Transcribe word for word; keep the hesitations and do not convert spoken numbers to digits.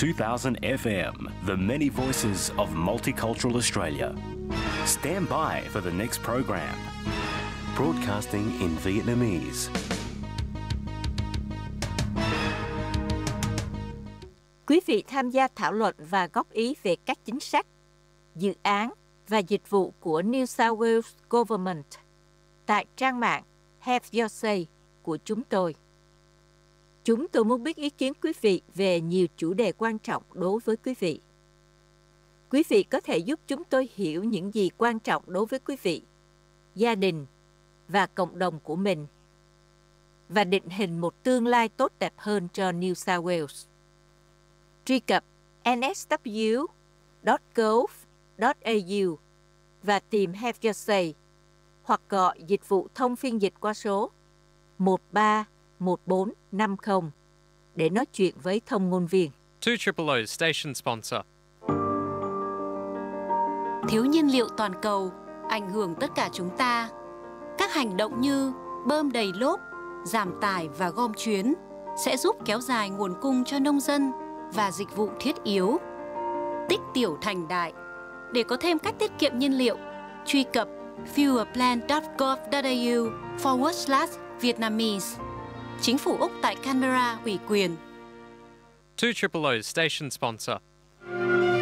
two thousand F M, the many voices of multicultural Australia. Stand by for the next program. Broadcasting in Vietnamese. Quý vị tham gia thảo luận và góp ý về các chính sách, dự án và dịch vụ của New South Wales Government tại trang mạng Have Your Say của chúng tôi. Chúng tôi muốn biết ý kiến quý vị về nhiều chủ đề quan trọng đối với quý vị. Quý vị có thể giúp chúng tôi hiểu những gì quan trọng đối với quý vị, gia đình và cộng đồng của mình, và định hình một tương lai tốt đẹp hơn cho New South Wales. Truy cập n s w chấm gov chấm a u và tìm Have Your Say hoặc gọi dịch vụ thông phiên dịch qua số một ba một bốn năm không để nói chuyện với thông ngôn viên. two triple O station sponsor. Thiếu nhiên liệu toàn cầu ảnh hưởng tất cả chúng ta. Các hành động như bơm đầy lốp, giảm tải và gom chuyến sẽ giúp kéo dài nguồn cung cho nông dân và dịch vụ thiết yếu. Tích tiểu thành đại. Để có thêm cách tiết kiệm nhiên liệu, truy cập fuelplan chấm gov chấm a u forward slash Vietnamese. Chính phủ Úc tại Canberra ủy quyền. two triple O station sponsor.